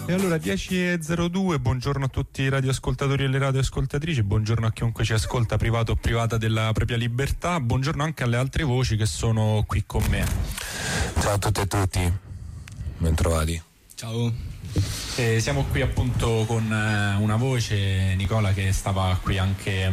E allora 10:02, buongiorno a tutti i radioascoltatori e le radioascoltatrici, buongiorno a chiunque ci ascolta privato o privata della propria libertà, buongiorno anche alle altre voci che sono qui con me. Ciao a tutte e tutti, bentrovati. Ciao. Siamo qui appunto con una voce, Nicola, che stava qui anche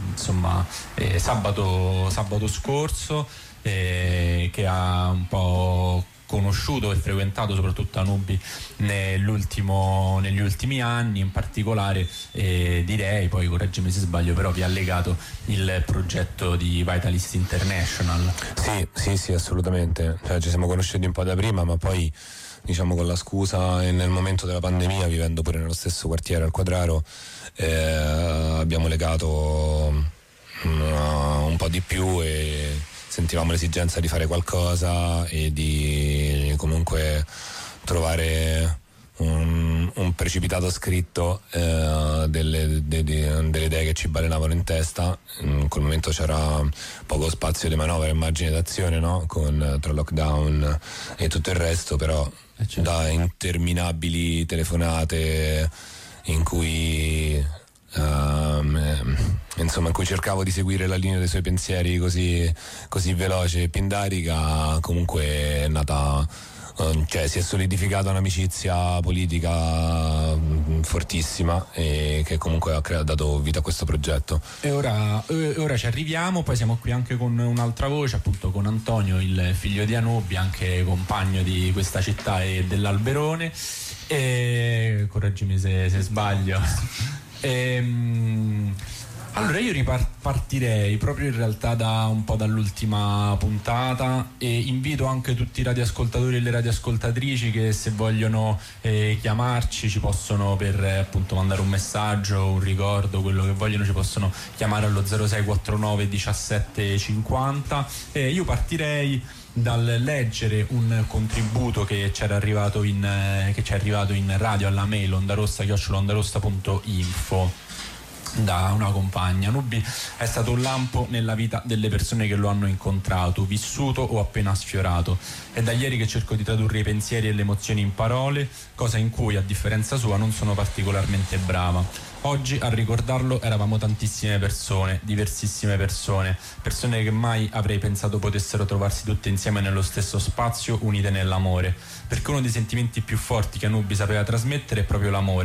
sabato scorso, che ha un po' conosciuto e frequentato soprattutto Anubi negli ultimi anni, in particolare direi, poi correggimi se sbaglio, però vi ha legato il progetto di Vitalist International. Sì, assolutamente, cioè, ci siamo conosciuti un po' da prima, ma poi diciamo con la scusa e nel momento della pandemia, vivendo pure nello stesso quartiere al Quadraro, abbiamo legato un po' di più e sentivamo l'esigenza di fare qualcosa e di comunque trovare un precipitato scritto delle idee che ci balenavano in testa. In quel momento c'era poco spazio di manovra e margine d'azione, no? Tra lockdown e tutto il resto, però certo, da interminabili telefonate in cui in cui cercavo di seguire la linea dei suoi pensieri così veloce e pindarica, comunque è nata, cioè si è solidificata un'amicizia politica fortissima e che comunque ha dato vita a questo progetto. E ora ci arriviamo, poi siamo qui anche con un'altra voce, appunto con Antonio, il figlio di Anubi, anche compagno di questa città e dell'Alberone, e correggimi se sbaglio. Allora io ripartirei proprio in realtà dall'ultima puntata e invito anche tutti i radioascoltatori e le radioascoltatrici che, se vogliono chiamarci, ci possono, per appunto mandare un messaggio, un ricordo, quello che vogliono, ci possono chiamare allo 0649 17 50. Io partirei dal leggere un contributo che ci è arrivato in radio alla mail ondarossa@ondarossa.info da una compagna. Anubi è stato un lampo nella vita delle persone che lo hanno incontrato, vissuto o appena sfiorato. È da ieri che cerco di tradurre i pensieri e le emozioni in parole, cosa in cui, a differenza sua, non sono particolarmente brava. Oggi a ricordarlo eravamo tantissime persone, diversissime persone che mai avrei pensato potessero trovarsi tutte insieme nello stesso spazio, unite nell'amore, perché uno dei sentimenti più forti che Anubi sapeva trasmettere è proprio l'amore.